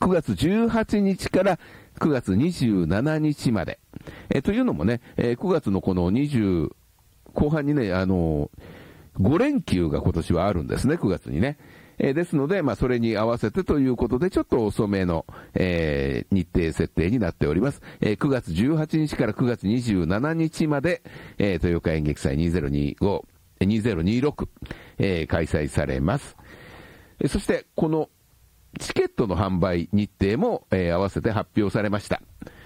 9月18日から9月27日まで。というのもね、9月のこの20後半にね、5連休が今年はあるんですね、9月にね。ですので、それに合わせてということで、ちょっと遅めの、日程設定になっております。9月18日から9月27日まで、豊岡演劇祭2026、開催されます。そして、このチケットの販売日程も、合わせて発表されました。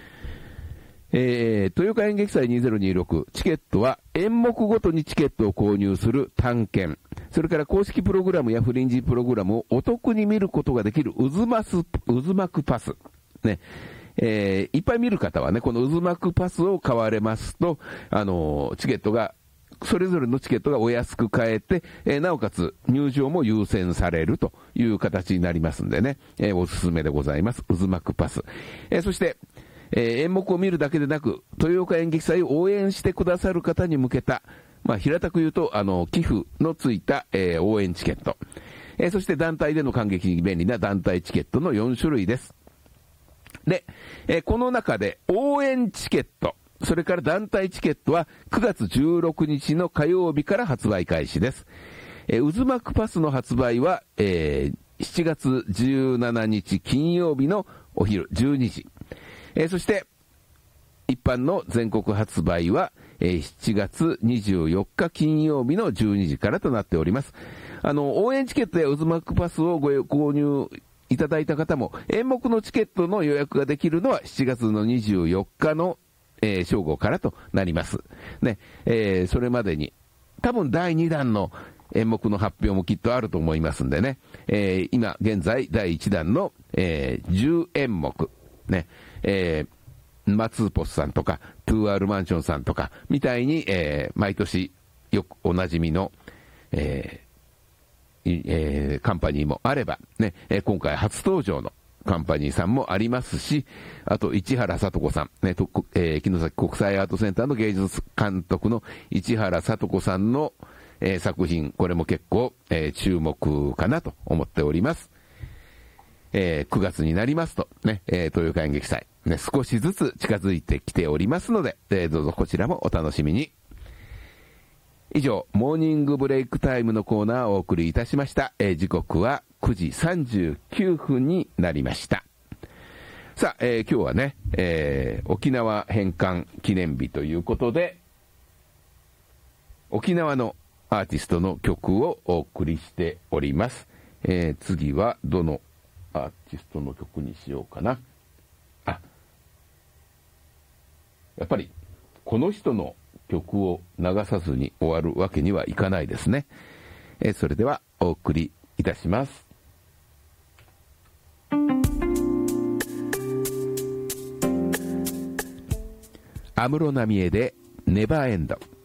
豊岡演劇祭2026、チケットは演目ごとにチケットを購入する単券、それから公式プログラムやフリンジプログラムをお得に見ることができる渦巻くパス。ね。いっぱい見る方はね、この渦巻くパスを買われますと、チケットが、それぞれのチケットがお安く買えて、なおかつ入場も優先されるという形になりますんでね、おすすめでございます。渦巻くパス。そして、演目を見るだけでなく、豊岡演劇祭を応援してくださる方に向けた、平たく言うと、寄付のついた、応援チケット。そして団体での観劇に便利な団体チケットの4種類です。で、この中で応援チケット、それから団体チケットは9月16日の火曜日から発売開始です。渦巻くパスの発売は、7月17日金曜日のお昼12時。そして、一般の全国発売は、7月24日金曜日の12時からとなっております。応援チケットや渦巻くパスをご購入いただいた方も、演目のチケットの予約ができるのは7月の24日の、正午からとなります。ね、それまでに、多分第2弾の演目の発表もきっとあると思いますんでね、今現在第1弾の、10演目、ね、マツーポスさんとか、トゥーアールマンションさんとか、みたいに、毎年よくおなじみの、カンパニーもあれば、ね、今回初登場のカンパニーさんもありますし、あと市原さと子さん、ね、城崎国際アートセンターの芸術監督の市原さと子さんの、作品、これも結構、注目かなと思っております。9月になりますと、ね、豊岡演劇祭、ね、少しずつ近づいてきておりますので、どうぞこちらもお楽しみに。以上、モーニングブレイクタイムのコーナーをお送りいたしました。時刻は9時39分になりました。さあ、今日はね、沖縄返還記念日ということで、沖縄のアーティストの曲をお送りしております。次はどのアーティストの曲にしようかな。やっぱりこの人の曲を流さずに終わるわけにはいかないですね。それではお送りいたします。安室奈美恵でネバーエンド。